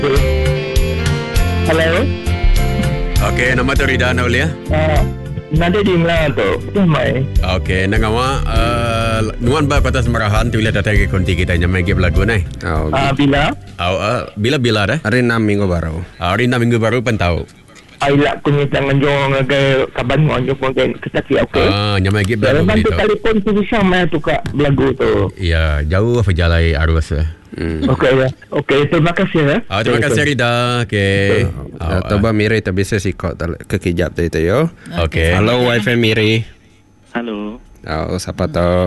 Hello. Okey, nama tu Rida Naulia. Nada di mana tu? Mai. Okey, nangawa nuan ba kota Semarahan tu bila datang ke konti kita nyamai ke belagu nai. Bila? Bila dah? Hari 6 minggu baru. Hari 6 minggu baru pentau. Ailak kunyit tangan jong ke kaban mo anjuk mo ketaki okey. Nyamai ke belagu Bantu gitu. telefon tu bisa mai tu kak belagu tu. Ya, jauh apa jalai arus. Okey ya. Okey, terima kasih ya. Terima kasih Rida. Okey. Toba Miri tak bisa sikot kekijap tu yo. Okey. Halo wifi Miri. Halo. Siapa tu?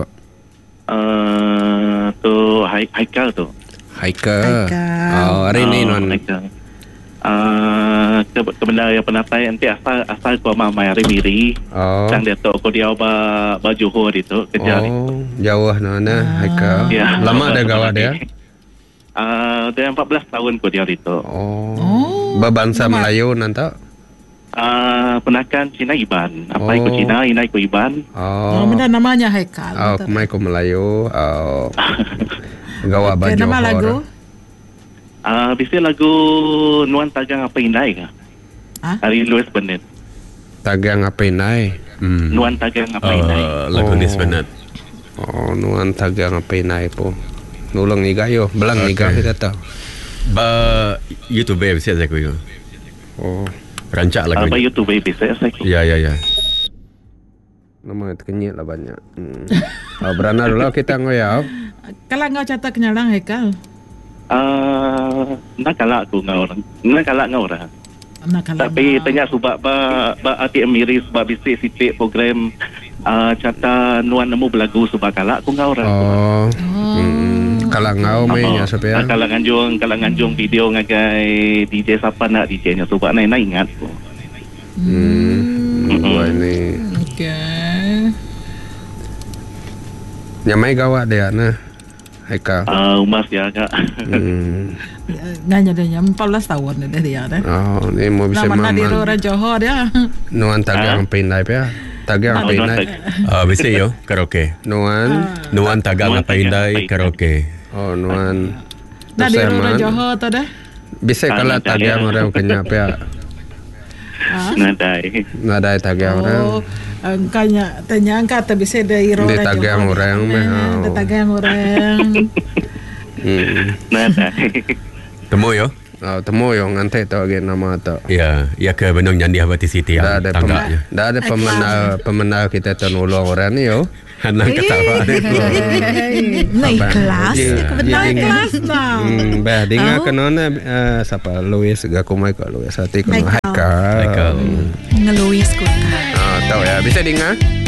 Tu Haikal tu. Haikal. Hari ni non. Haikal. Kebenaran penatai nanti asal kau mamai hari Miri. Dan dia tu kau dia ba Johor itu kerja. Jauh nona Haikal. Ya. Lama dah gawa dia? Dia 14 tahun kau dia itu. Berbangsa Melayu nanti? Penakan Cina Iban. Apa ikut Cina, ina ikut Iban. Benda namanya Haikal. Kemai ikut Melayu. Gawa ba Johor. Nama lagu? Bisa lagu Nuan Tagang Apa Indai ke? Hari Louis Bennett. Tagang Apa Indai? Nuan Tagang Apa Indai. Lagu Louis Bennett. Nuan Tagang Apa Indai po. Nulong ni gayo. Belang ni gayo kita tahu. Ba YouTube bisa saya kuyo. Rancak lagu. Ba YouTube bisa saya kuyo. Ya. Nama kenyit lah banyak. Berana dulu kita ngoyau. Kalau ngau catat kenyalang Haikal. Nak kalak aku ngau orang. Tapi tanya sebab ba ATM Miri sebab bisik sitik program cata nuan nemu belagu sebab kalak aku ngau orang. Kalak ngau mainnya supaya kalak nganjung video ngagai DJ siapa nak DJ-nya sebab nak ingat aku. Ini. Okey. Nyamai gawat dia nah. Haikal. Umas ya kak. Nganya dia 14 tahun dia dah. Ni mau bisa mama. Nama di orang Johor dia. Nuan Tagang Pindai ya. Tagang Pindai. Bisa yo karaoke. Nuan Tagang Pindai karaoke. Nuan. Nah di orang Johor tu dah. Bisa kalau Tagang orang kenyap ya. Nadai Tagang orang. Angkanya tanya angka tapi bisa dari orang Johor. Tagang orang meh. Tagang orang. Temu yo. Temu yo ngantai tu lagi nama tu. Ya ke Benung Nyandi Habati City dah ada pemenang kita tu nolong orang ni yo. Hanang ketawa naik kelas. Naik kelas dah. Dengar kenona siapa Louis gakumai ko Louis hati ko Haikal. Ngelouis ko. Tahu ya bisa dengar.